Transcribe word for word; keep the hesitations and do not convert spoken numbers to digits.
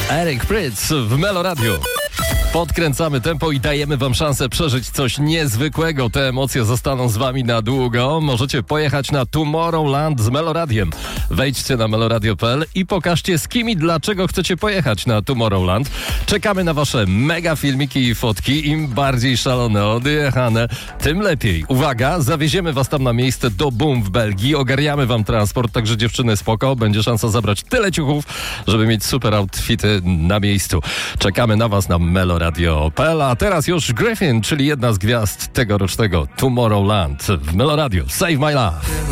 Eric Prydz w Melo Radio. Podkręcamy tempo i dajemy wam szansę przeżyć coś niezwykłego. Te emocje zostaną z wami na długo. Możecie pojechać na Tomorrowland z Meloradiem. Wejdźcie na meloradio kropka p l i pokażcie, z kim i dlaczego chcecie pojechać na Tomorrowland. Czekamy na wasze mega filmiki i fotki. Im bardziej szalone, odjechane, tym lepiej. Uwaga, zawieziemy was tam na miejsce do Boom w Belgii. Ogarniamy wam transport, także dziewczyny spoko. Będzie szansa zabrać tyle ciuchów, żeby mieć super outfity na miejscu. Czekamy na was na meloradio kropka p l, a teraz już Griffin, czyli jedna z gwiazd tegorocznego Tomorrowland w Meloradio. Save My Love.